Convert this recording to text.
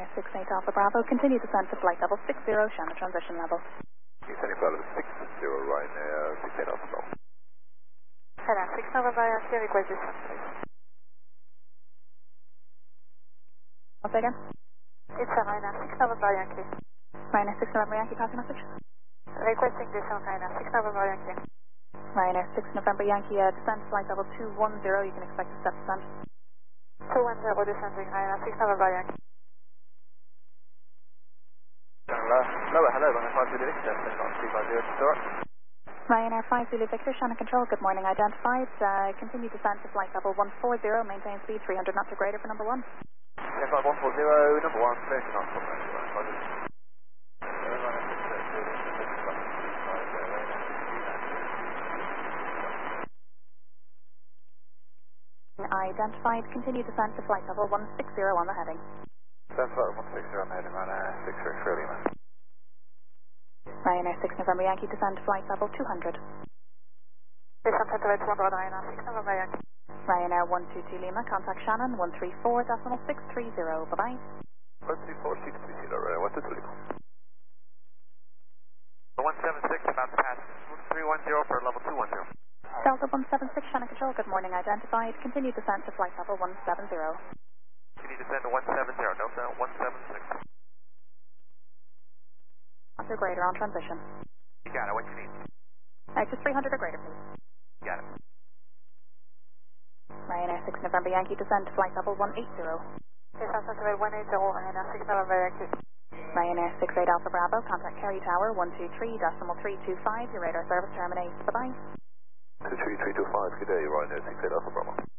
Ryanair 68 Alpha Bravo, continue descent to flight level 60, Shannon transition level. Descending flight level 60, Ryanair 68 Alpha Bravo. Ryanair 6 November Yankee, request descent please. Once again? It's a Ryanair 6 November Yankee. Ryanair 6 November Yankee, copy message. Requesting descent Ryanair 6 November Yankee. Ryanair 6 November Yankee, descent flight level 210, you can expect a step descent. 210 descending Ryanair 6 November Yankee. Lower, hello, Ryanair 5 Zulu Victor, 250 to store. Ryanair 5 Zulu Victor, Shannon Control, good morning, identified. Continue descent to flight level 140, maintain speed 300 knots or greater for number 1. Yeah, flight 140, number 1, 30 knots, Identified, continue descent to flight level 160 on the heading. Descent flight 160 on the heading, Ryanair 6 for Lima. Ryanair 6 November Yankee, descend to flight level 200. Descent to flight 200, Ryanair 6 November Yankee. Ryanair 122 Lima, contact Shannon 134.630, bye-bye. 134.630, Ryanair 122 Lima. 176 about to pass 310 for level 210. Delta 176, Shannon Control, good morning, identified. Continue descent to flight level 170. You need to send to 170, Delta 176. Or greater on transition. You got it, what you need? Just 300 or greater, please. You got it. Ryanair 6 November Yankee, descend to flight level 180. Descent to flight 180, Ryanair 6 November Yankee. Ryanair 68 Alpha Bravo, contact Kerry Tower 123.325, your radar service terminates, bye-bye. 23325, good day, Ryanair 68 Alpha Bravo.